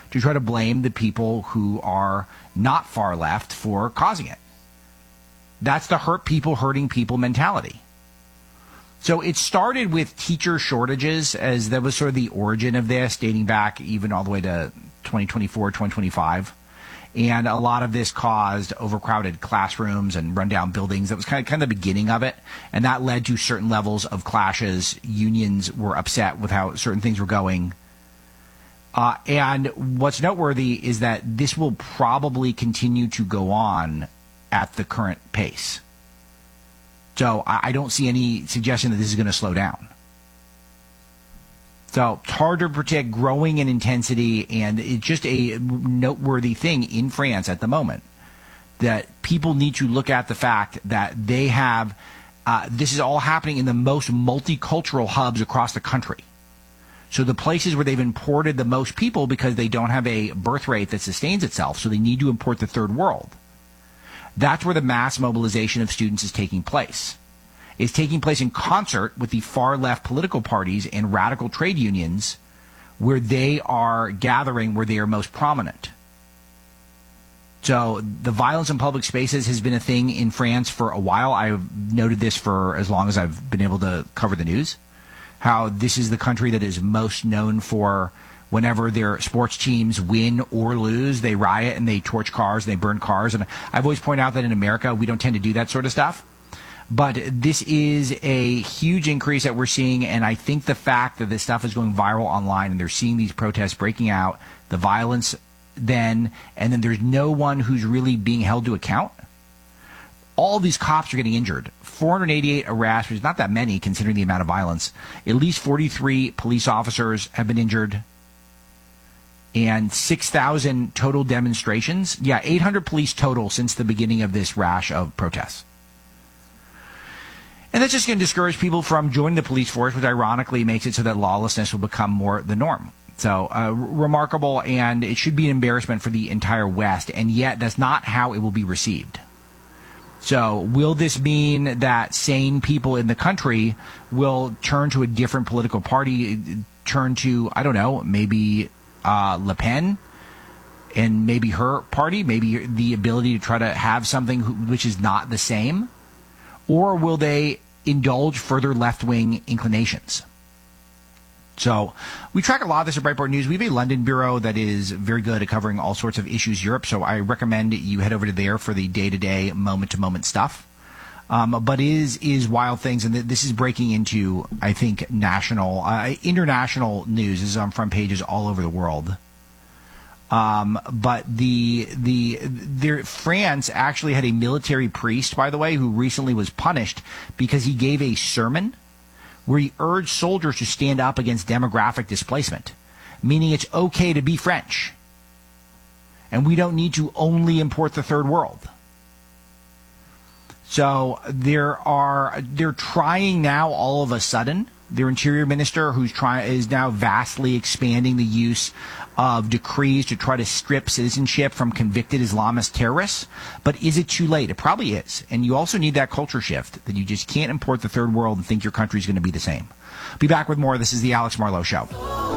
to try to blame the people who are not far left for causing it. That's the hurt people hurting people mentality. So it started with teacher shortages, as that was sort of the origin of this, dating back even all the way to 2024, 2025. And a lot of this caused overcrowded classrooms and rundown buildings. That was kind of the beginning of it. And that led to certain levels of clashes. Unions were upset with how certain things were going. And what's noteworthy is that this will probably continue to go on at the current pace. So I don't see any suggestion that this is going to slow down. So it's hard to predict, growing in intensity, and it's just a noteworthy thing in France at the moment that people need to look at the fact that they have this is all happening in the most multicultural hubs across the country. So the places where they've imported the most people because they don't have a birth rate that sustains itself, so they need to import the third world. That's where the mass mobilization of students is taking place. It's taking place in concert with the far left political parties and radical trade unions, where they are gathering where they are most prominent. So the violence in public spaces has been a thing in France for a while. I've noted this for as long as I've been able to cover the news, how this is the country that is most known for whenever their sports teams win or lose, they riot and they torch cars and they burn cars. And I've always pointed out that in America, we don't tend to do that sort of stuff. But this is a huge increase that we're seeing, and I think the fact that this stuff is going viral online and they're seeing these protests breaking out, the violence then, and then there's no one who's really being held to account. All these cops are getting injured. 488 arrests, which is not that many considering the amount of violence. At least 43 police officers have been injured. And 6,000 total demonstrations. Yeah, 800 police total since the beginning of this rash of protests. And that's just going to discourage people from joining the police force, which ironically makes it so that lawlessness will become more the norm. So remarkable, and it should be an embarrassment for the entire West, and yet that's not how it will be received. So will this mean that sane people in the country will turn to a different political party, turn to, I don't know, maybe Le Pen and maybe her party, maybe the ability to try to have something which is not the same? Or will they indulge further left-wing inclinations? So we track a lot of this at Breitbart News. We have a London bureau that is very good at covering all sorts of issues Europe, so I recommend you head over to there for the day-to-day, moment-to-moment stuff. But is wild things, and this is breaking into, I think, international news. This is on front pages all over the world. But France actually had a military priest, by the way, who recently was punished because he gave a sermon where he urged soldiers to stand up against demographic displacement, meaning it's okay to be French. And we don't need to only import the third world. So they're trying now all of a sudden. Their interior minister, is now vastly expanding the use of decrees to try to strip citizenship from convicted Islamist terrorists. But is it too late? It probably is. And you also need that culture shift that you just can't import the third world and think your country's going to be the same. Be back with more. This is the Alex Marlowe Show.